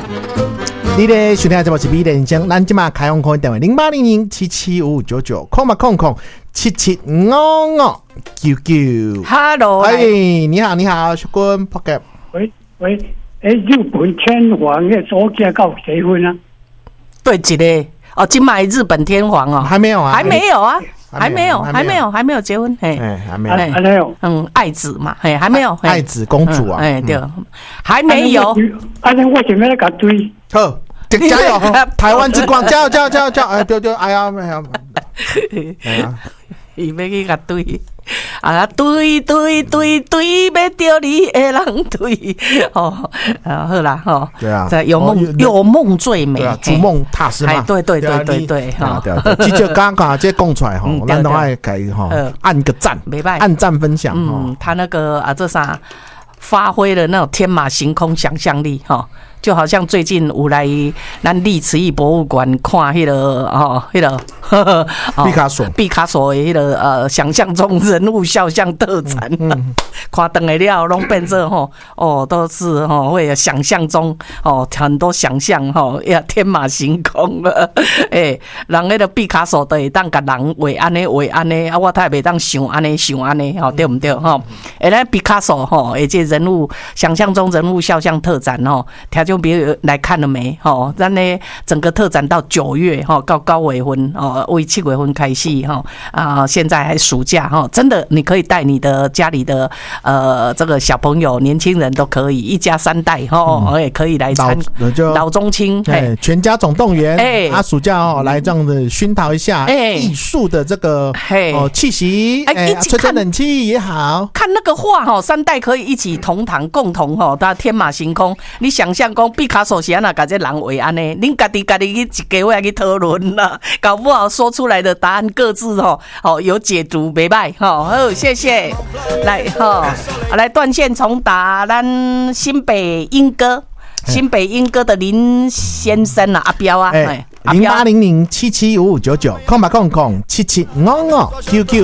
你咧收听的节目是美人生，咱即马开放空电话0800775599，空嘛空空775599。 Hello， 哎，你好，你好，小君，扑街。 喂，日本天皇的左家到结婚啊？ 对，一个哦，今买日本天皇哦， 还没有啊， 还没有啊。还没有结婚，嘿， 还没有， 还没有， 爱子嘛，嘿，还没有， 爱子公主啊， 对，还没有。 那为什么要搞堆？ 好，加油！台湾之光，加油！哎，对，哎呀， 伊要去甲堆，啊堆，要着你的人堆，哦，好啦，吼， 对啊， 有梦最美， 逐梦踏实嘛， 对， 哈，对，记者刚刚这讲出来吼，咱都爱给吼按个赞，按赞分享， 他那个这啥发挥了那种天马行空想象力，哈。就好像最近有来咱历史艺博物馆看迄毕卡索的迄个想象中人物肖像特展，看等来了拢变成都是会想象中很多想象也天马行空了，人迄个毕卡索都会当甲人画安尼啊，我太袂当想安尼对不对咱毕卡索而且人物想象中人物肖像特展听就别人来看了没？咱呢整个特展到9月到高尾份为7月份开始现在还暑假真的你可以带你的家里的这个小朋友、年轻人都可以，一家3代也可以来参老中青全家总动员暑假来这样子熏陶一下艺术的这个气息，吹吹冷气也好， 看那个画3代可以一起同堂共同它天马行空，你想象讲毕卡索是安那把这人画安尼，恁家己去一家伙去讨论啦，搞不好说出来的答案各自有解读，袂歹好，谢谢。来断线重打咱新北莺歌的林先生阿彪啊， 0800775599，空吧空空775599。